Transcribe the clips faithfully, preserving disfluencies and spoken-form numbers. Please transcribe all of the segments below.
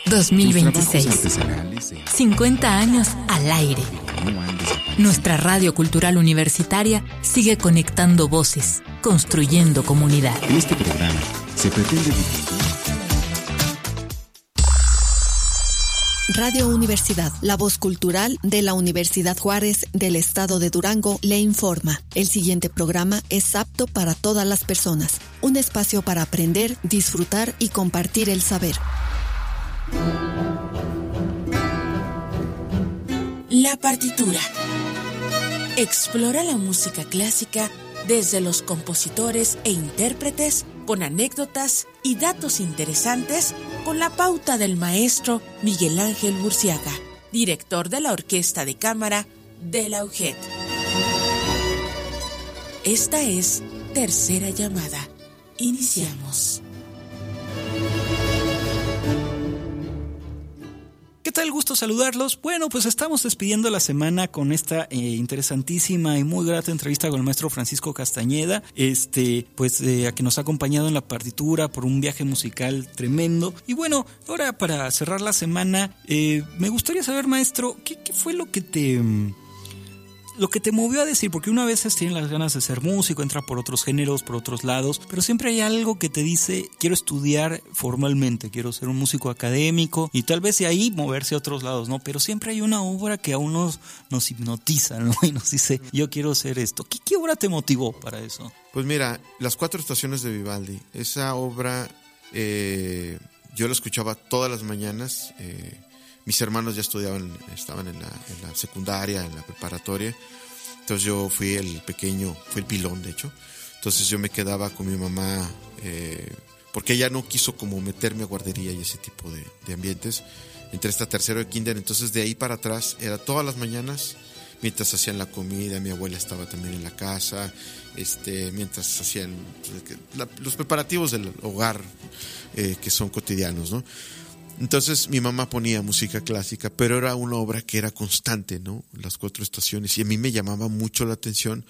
dos mil veintiséis. cincuenta años al aire. Nuestra radio cultural universitaria sigue conectando voces, construyendo comunidad. En este programa se pretende difundir. Radio Universidad, la voz cultural de la Universidad Juárez del Estado de Durango, le informa. El siguiente programa es apto para todas las personas. Un espacio para aprender, disfrutar y compartir el saber. La partitura. Explora la música clásica desde los compositores e intérpretes, con anécdotas y datos interesantes, con la pauta del maestro Miguel Ángel Burciaga, director de la Orquesta de Cámara de la U G E T. Esta es Tercera Llamada. Iniciamos. ¿Qué tal? Gusto saludarlos. Bueno, pues estamos despidiendo la semana con esta eh, interesantísima y muy grata entrevista con el maestro Francisco Castañeda, este, pues eh, a que nos ha acompañado en la partitura por un viaje musical tremendo. Y bueno, ahora para cerrar la semana, eh, me gustaría saber, maestro, ¿qué, qué fue lo que te... lo que te movió a decir? Porque una vez tiene las ganas de ser músico, entra por otros géneros, por otros lados, pero siempre hay algo que te dice, quiero estudiar formalmente, quiero ser un músico académico, y tal vez de ahí moverse a otros lados, ¿no? Pero siempre hay una obra que a unos nos hipnotiza, ¿no? Y nos dice, yo quiero hacer esto. ¿Qué, qué obra te motivó para eso? Pues mira, Las Cuatro Estaciones de Vivaldi. Esa obra eh, yo la escuchaba todas las mañanas. eh, Mis hermanos ya estudiaban, estaban en la, en la secundaria, en la preparatoria. Entonces yo fui el pequeño, fui el pilón de hecho. Entonces yo me quedaba con mi mamá, eh, porque ella no quiso como meterme a guardería y ese tipo de, de ambientes. Entré hasta tercero de kinder, entonces de ahí para atrás era todas las mañanas, mientras hacían la comida, mi abuela estaba también en la casa, este, mientras hacían la, los preparativos del hogar eh, que son cotidianos, ¿no? Entonces mi mamá ponía música clásica, pero era una obra que era constante, ¿no? Las Cuatro Estaciones. Y a mí me llamaba mucho la atención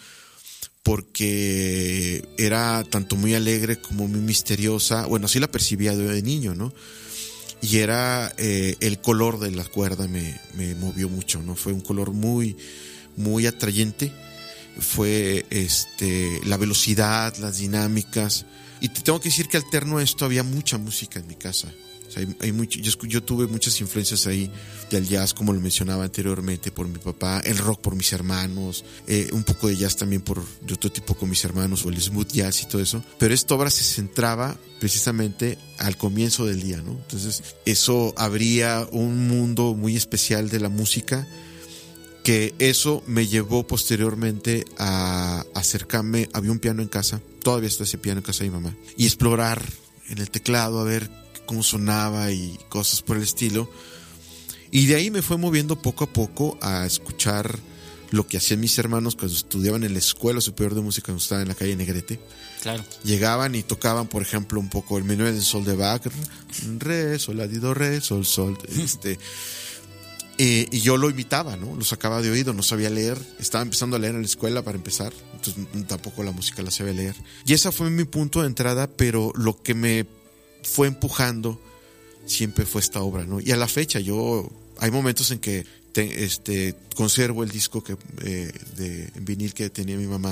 porque era tanto muy alegre como muy misteriosa. Bueno, así la percibía de niño, ¿no? Y era eh, el color de la cuerda me, me movió mucho, ¿no? Fue un color muy, muy atrayente. Fue este, la velocidad, las dinámicas. Y te tengo que decir que alterno a esto había mucha música en mi casa. O sea, hay, hay mucho, yo, yo tuve muchas influencias ahí del jazz, como lo mencionaba anteriormente, por mi papá, el rock por mis hermanos, eh, un poco de jazz también por de otro tipo con mis hermanos, o el smooth jazz y todo eso. Pero esta obra se centraba precisamente al comienzo del día, ¿no? Entonces eso abría un mundo muy especial de la música, que eso me llevó posteriormente a acercarme. Había un piano en casa, todavía está ese piano en casa de mi mamá, y explorar en el teclado a ver cómo sonaba y cosas por el estilo. Y de ahí me fue moviendo poco a poco a escuchar lo que hacían mis hermanos cuando estudiaban en la Escuela Superior de Música, cuando estaban en la calle Negrete. Claro. Llegaban y tocaban, por ejemplo, un poco el Menuet del Sol de Bach, re, sol, la, di, do, re, sol, sol. Este, eh, y yo lo imitaba, ¿no? Lo sacaba de oído, no sabía leer. Estaba empezando a leer en la escuela para empezar, entonces tampoco la música la sabía leer. Y ese fue mi punto de entrada, pero lo que me fue empujando siempre fue esta obra, ¿no? Y a la fecha yo hay momentos en que te, este conservo el disco que eh, de en vinil que tenía mi mamá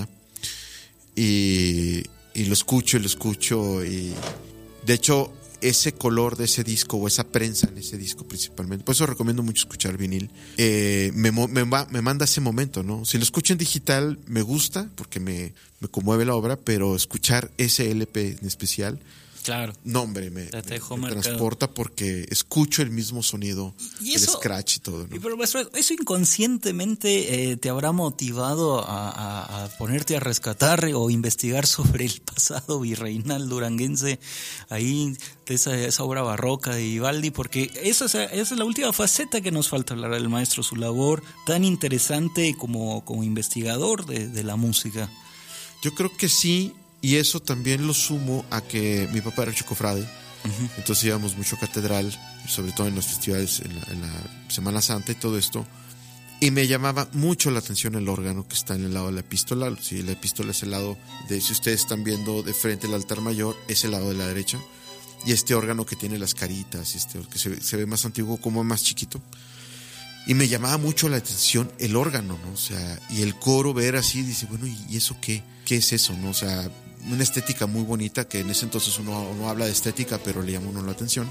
y, y lo escucho y lo escucho y de hecho ese color de ese disco o esa prensa en ese disco principalmente, por eso recomiendo mucho escuchar vinil, eh, me, me, me manda ese momento, ¿no? Si lo escucho en digital me gusta porque me, me conmueve la obra, pero escuchar ese L P en especial, claro, no, hombre, me, me, me transporta porque escucho el mismo sonido, ¿y eso, el scratch y todo, ¿no? Y pero eso, eso inconscientemente eh, te habrá motivado a, a, a ponerte a rescatar o investigar sobre el pasado virreinal duranguense, ahí de esa, esa obra barroca de Vivaldi, porque esa es, esa es la última faceta que nos falta hablar del maestro, su labor tan interesante como, como investigador de, de la música. Yo creo que sí. Y eso también lo sumo a que mi papá era chicofrade, uh-huh. Entonces íbamos mucho a catedral, sobre todo en los festivales, en la, en la Semana Santa y todo esto. Y me llamaba mucho la atención el órgano que está en el lado de la epístola. Si la epístola es el lado de, si ustedes están viendo de frente el altar mayor, es el lado de la derecha. y este órgano que tiene las caritas, este que se, se ve más antiguo, como más chiquito. Y me llamaba mucho la atención el órgano, ¿no? O sea, y el coro, ver así, dice, bueno, ¿y eso qué? ¿Qué es eso, no? O sea, una estética muy bonita, que en ese entonces uno no habla de estética, pero le llama a uno la atención.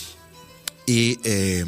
Y eh,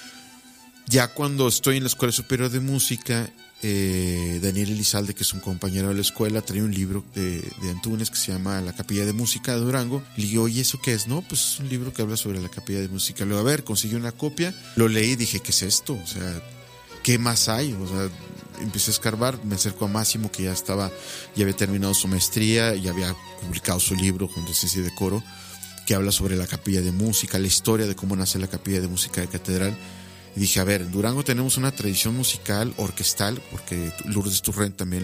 ya cuando estoy en la Escuela Superior de Música, eh, Daniel Elizalde, que es un compañero de la escuela, trae un libro de, de Antúnez que se llama La Capilla de Música de Durango. Le digo, oye, ¿eso qué es? No, pues es un libro que habla sobre la Capilla de Música. Le digo, a ver, conseguí una copia, lo leí y dije, ¿qué es esto? O sea, ¿qué más hay? O sea, empecé a escarbar, me acerco a Máximo, que ya estaba, ya había terminado su maestría, ya había publicado su libro con Decencia de Coro, que habla sobre la Capilla de Música, la historia de cómo nace la Capilla de Música de Catedral. Y dije, a ver, en Durango tenemos una tradición musical orquestal, porque Lourdes Turrent también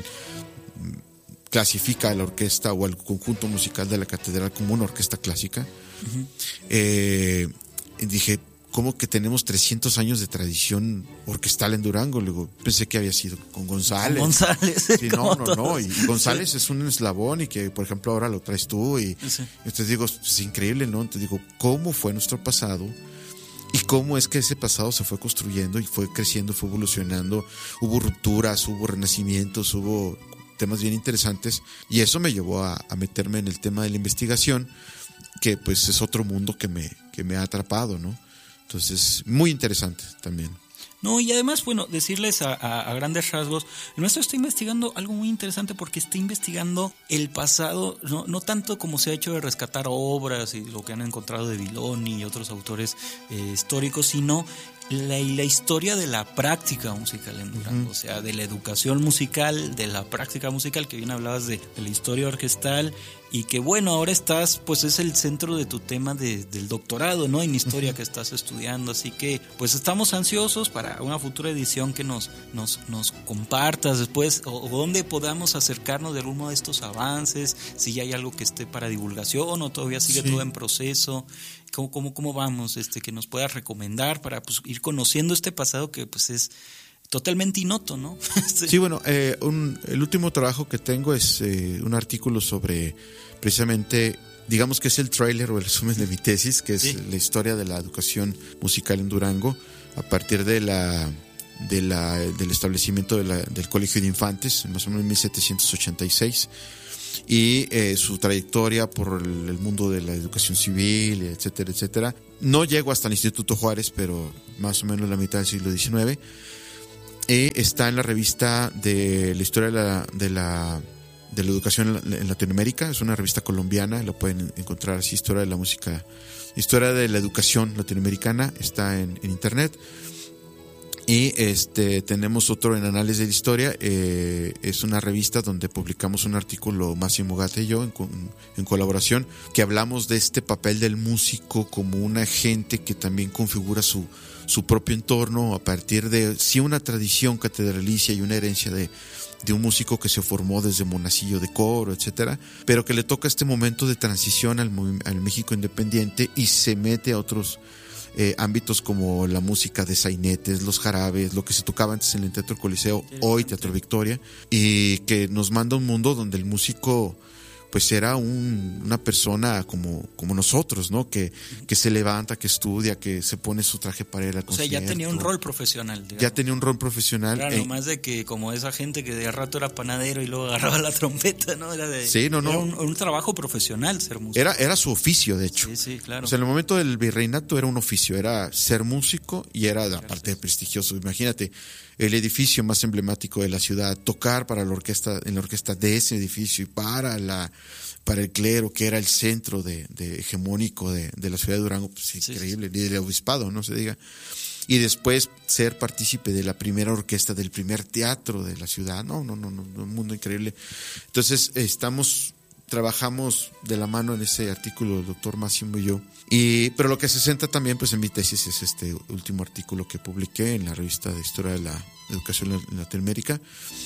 clasifica a la orquesta o al conjunto musical de la catedral como una orquesta clásica. Uh-huh. Eh, y dije, ¿cómo que tenemos trescientos años de tradición orquestal en Durango? Luego pensé que había sido con González. González. Sí, no, no, no. Y González sí. Es un eslabón y que, por ejemplo, ahora lo traes tú. Y sí. Entonces digo, es increíble, ¿no? Entonces digo, ¿cómo fue nuestro pasado? Y cómo es que ese pasado se fue construyendo y fue creciendo, fue evolucionando. Hubo rupturas, hubo renacimientos, hubo temas bien interesantes. Y eso me llevó a, a meterme en el tema de la investigación, que pues es otro mundo que me, que me ha atrapado, ¿no? Entonces, muy interesante también. No, y además, bueno, decirles a, a, a grandes rasgos, el maestro está investigando algo muy interesante porque está investigando el pasado, no, no tanto como se ha hecho de rescatar obras y lo que han encontrado de Villoni y otros autores eh, históricos, sino la, la historia de la práctica musical en Durango, uh-huh. O sea, de la educación musical, de la práctica musical, que bien hablabas de, de la historia orquestal, y que bueno, ahora estás, pues es el centro de tu tema de, del doctorado, ¿no? En historia uh-huh. que estás estudiando, así que pues estamos ansiosos para una futura edición que nos, nos, nos compartas después, o, o dónde podamos acercarnos de alguno de estos avances, si ya hay algo que esté para divulgación o todavía sigue sí. todo en proceso. ¿Cómo, cómo, cómo vamos? Este, que nos puedas recomendar para pues, ir conociendo este pasado que pues es totalmente innoto, ¿no? sí. sí, bueno, eh, un, el último trabajo que tengo es eh, un artículo sobre precisamente, digamos que es el tráiler o el resumen de mi tesis, que es sí. la historia de la educación musical en Durango a partir de la, de la del establecimiento de la, del Colegio de Infantes, más o menos en mil setecientos ochenta y seis. Y eh, su trayectoria por el, el mundo de la educación civil, etcétera, etcétera. No llego hasta el Instituto Juárez, pero más o menos la mitad del siglo diecinueve. Eh, está en la revista de la historia de la, de la, de la educación en Latinoamérica. Es una revista colombiana, lo pueden encontrar así, historia de la música, historia de la educación latinoamericana, está en, en internet. Y este tenemos otro en Anales de la Historia, eh, es una revista donde publicamos un artículo, Máximo Gata y yo, en, en colaboración, que hablamos de este papel del músico como un agente que también configura su, su propio entorno a partir de, sí, una tradición catedralicia y una herencia de, de un músico que se formó desde monacillo de coro, etcétera, pero que le toca este momento de transición al, al México independiente y se mete a otros Eh, ámbitos como la música de sainetes, los jarabes, lo que se tocaba antes en el Teatro Coliseo, hoy Teatro Victoria, y que nos manda un mundo donde el músico pues era un, una persona como, como nosotros, ¿no? Que, que se levanta, que estudia, que se pone su traje para ir al concierto. O sea, ya tenía un rol profesional, digamos. Ya tenía un rol profesional. Claro, eh, más de que como esa gente que de rato era panadero y luego agarraba la trompeta, ¿no? Era de, sí, no, no. Era un, un trabajo profesional ser músico. Era, era su oficio, de hecho. Sí, sí, claro. O sea, en el momento del virreinato era un oficio, era ser músico y era, aparte de prestigioso, imagínate, el edificio más emblemático de la ciudad, tocar para la orquesta, en la orquesta de ese edificio y para la para el clero, que era el centro de, de hegemónico de, de la ciudad de Durango, pues sí, increíble, sí, sí. Y del obispado, no se diga. Y después ser partícipe de la primera orquesta, del primer teatro de la ciudad, no, no, no, no, un mundo increíble. Entonces, estamos, trabajamos de la mano en ese artículo el doctor Máximo y yo. Y, pero lo que se centra también, pues en mi tesis, es este último artículo que publiqué en la revista de Historia de la Educación en Latinoamérica.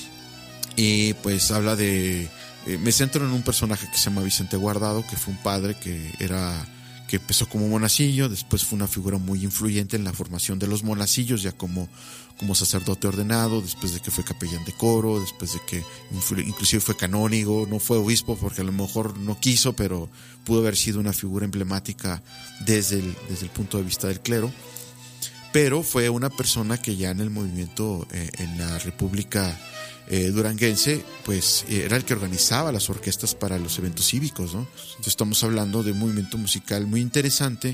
Y pues habla de... Eh, me centro en un personaje que se llama Vicente Guardado, que fue un padre que era que empezó como monacillo, después fue una figura muy influyente en la formación de los monacillos, ya como, como sacerdote ordenado, después de que fue capellán de coro, después de que inclusive fue canónigo, no fue obispo porque a lo mejor no quiso, pero pudo haber sido una figura emblemática desde el, desde el punto de vista del clero. Pero fue una persona que ya en el movimiento, eh, en la República eh, duranguense, pues eh, era el que organizaba las orquestas para los eventos cívicos, ¿no? Entonces estamos hablando de un movimiento musical muy interesante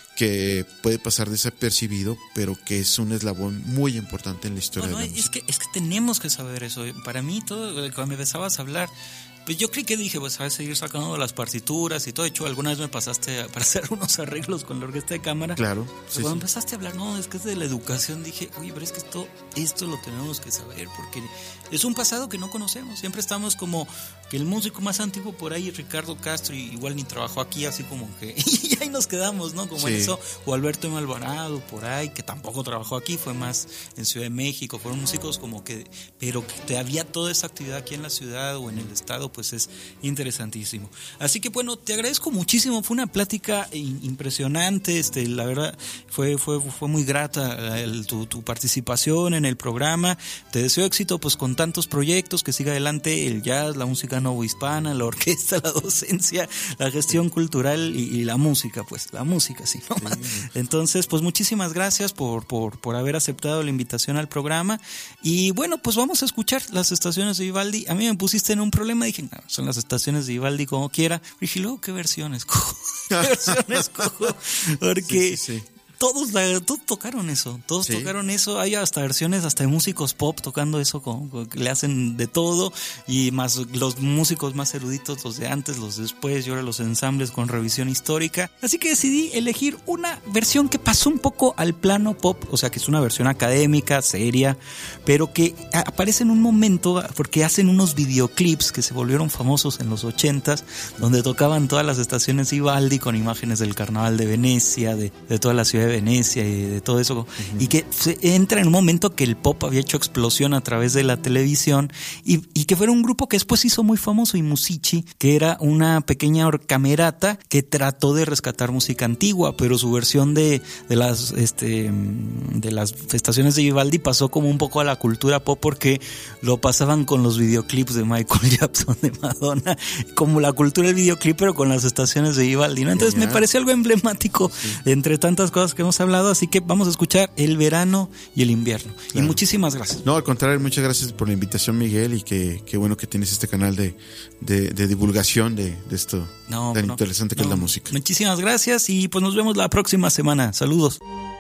que puede pasar desapercibido, pero que es un eslabón muy importante en la historia no, no, de la es música. Que, es que tenemos que saber eso. Para mí, todo cuando me empezabas a hablar, pues yo creí que dije, pues sabes, seguir sacando las partituras y todo. De hecho, alguna vez me pasaste a, para hacer unos arreglos con la orquesta de cámara. Claro. Sí, cuando sí. empezaste a hablar, no, es que es de la educación, dije, oye, pero es que esto, esto lo tenemos que saber, porque es un pasado que no conocemos. Siempre estamos como que el músico más antiguo por ahí, Ricardo Castro, y igual ni trabajó aquí, así como que, y ahí nos quedamos, ¿no? Como sí. en eso, o Alberto M. Alvarado, por ahí, que tampoco trabajó aquí, fue más en Ciudad de México, fueron músicos como que, pero que te había toda esa actividad aquí en la ciudad o en el estado, pues es interesantísimo. Así que bueno, te agradezco muchísimo, fue una plática impresionante, este, la verdad fue fue fue muy grata el, tu, tu participación en el programa. Te deseo éxito pues con tantos proyectos, que siga adelante el jazz, la música novohispana, la orquesta, la docencia, la gestión cultural y, y la música, pues la música sí, ¿no? Sí. Entonces, pues muchísimas gracias por, por, por haber aceptado la invitación al programa. Y bueno, pues vamos a escuchar las estaciones de Vivaldi. A mí me pusiste en un problema, dije, no, son las estaciones de Vivaldi como quiera. Y dije, luego, ¿qué versiones cojo? ¿Qué versiones cojo? Porque... Sí, sí, sí. Todos, la, todos tocaron eso, todos sí. tocaron eso, hay hasta versiones hasta de músicos pop tocando eso, con, con, que le hacen de todo, y más los músicos más eruditos, los de antes, los de después, y ahora los ensambles con revisión histórica. Así que decidí elegir una versión que pasó un poco al plano pop, o sea que es una versión académica, seria, pero que aparece en un momento, porque hacen unos videoclips que se volvieron famosos en los ochentas, donde tocaban todas las estaciones de Vivaldi con imágenes del Carnaval de Venecia, de, de toda la ciudad de Venecia y de todo eso, uh-huh. y que se entra en un momento que el pop había hecho explosión a través de la televisión, y, y que fuera un grupo que después hizo muy famoso, y Musici, que era una pequeña camerata que trató de rescatar música antigua, pero su versión de, de las este de las estaciones de Vivaldi pasó como un poco a la cultura pop, porque lo pasaban con los videoclips de Michael Jackson, de Madonna, como la cultura del videoclip, pero con las estaciones de Vivaldi, ¿no? Entonces me pareció algo emblemático, sí. entre tantas cosas que hemos hablado, así que vamos a escuchar el verano y el invierno. Claro. Y muchísimas gracias. No, al contrario, muchas gracias por la invitación, Miguel, y que qué bueno que tienes este canal de, de, de divulgación de, de esto no, tan no, interesante que no, es la música. Muchísimas gracias y pues nos vemos la próxima semana. Saludos.